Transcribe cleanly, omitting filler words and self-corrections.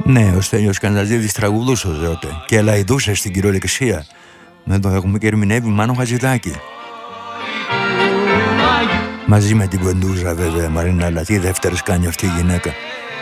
Ναι, ο Στέλιος Κανταζίδης τραγουδούσε τότε και ελαϊδούσε στην κυριολεξία. Με το έχουμε και ερμηνεύει Μάνο Χατζηδάκη. Μαζί με την Κοντούζα βέβαια, Μαρίνα, αλλά τι δεύτερες κάνει αυτή η γυναίκα.